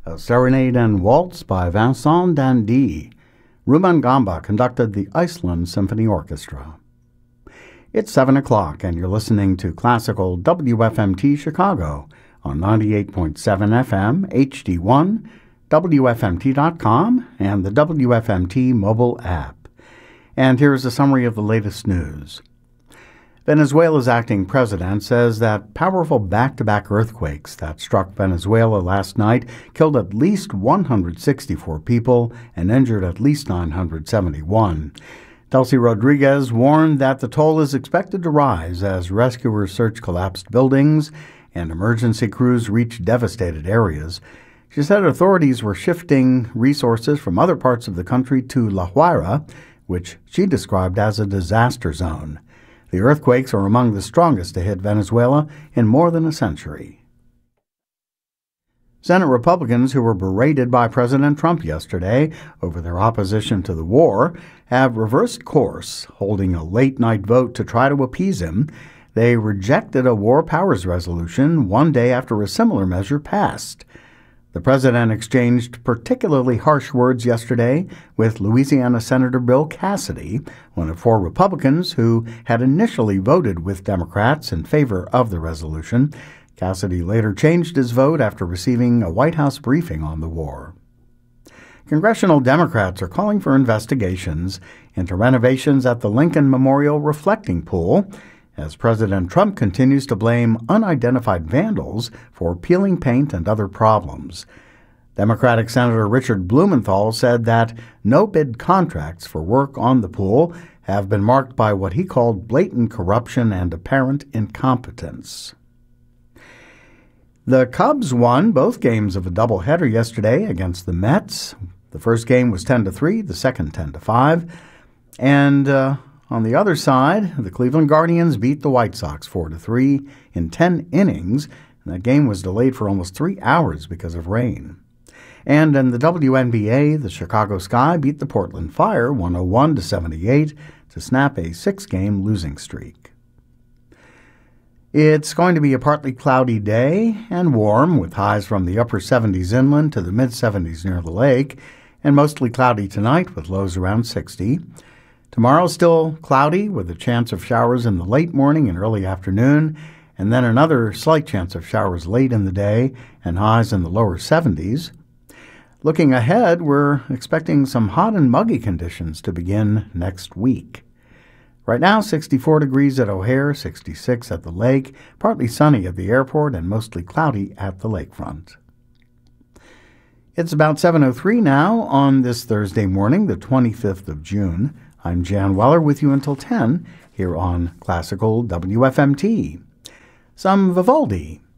A Serenade and Waltz by Vincent Dandy. Ruben Gamba conducted the Iceland Symphony Orchestra. It's 7 o'clock, and you're listening to Classical WFMT Chicago on 98.7 FM, HD1, WFMT.com, and the WFMT mobile app. And here's a summary of the latest news. Venezuela's acting president says that powerful back-to-back earthquakes that struck Venezuela last night killed at least 164 people and injured at least 971. Delcy Rodriguez warned that the toll is expected to rise as rescuers search collapsed buildings and emergency crews reach devastated areas. She said authorities were shifting resources from other parts of the country to La Guaira, which she described as a disaster zone. The earthquakes are among the strongest to hit Venezuela in more than a century. Senate Republicans who were berated by President Trump yesterday over their opposition to the war have reversed course, holding a late-night vote to try to appease him. They rejected a war powers resolution one day after a similar measure passed. The president exchanged particularly harsh words yesterday with Louisiana Senator Bill Cassidy, one of four Republicans who had initially voted with Democrats in favor of the resolution. Cassidy later changed his vote after receiving a White House briefing on the war. Congressional Democrats are calling for investigations into renovations at the Lincoln Memorial Reflecting Pool, as President Trump continues to blame unidentified vandals for peeling paint and other problems. Democratic Senator Richard Blumenthal said that no-bid contracts for work on the pool have been marked by what he called blatant corruption and apparent incompetence. The Cubs won both games of a doubleheader yesterday against the Mets. The first game was 10-3, the second 10-5, and on the other side, the Cleveland Guardians beat the White Sox 4-3 in 10 innings, and that game was delayed for almost 3 hours because of rain. And in the WNBA, the Chicago Sky beat the Portland Fire 101-78 to snap a 6-game losing streak. It's going to be a partly cloudy day and warm, with highs from the upper 70s inland to the mid-70s near the lake, and mostly cloudy tonight with lows around 60. Tomorrow still cloudy with a chance of showers in the late morning and early afternoon, and then another slight chance of showers late in the day and highs in the lower 70s. Looking ahead, we're expecting some hot and muggy conditions to begin next week. Right now, 64 degrees at O'Hare, 66 at the lake, partly sunny at the airport, and mostly cloudy at the lakefront. It's about 7:03 now on this Thursday morning, the 25th of June. I'm Jan Weller with you until 10 here on Classical WFMT. Some Vivaldi.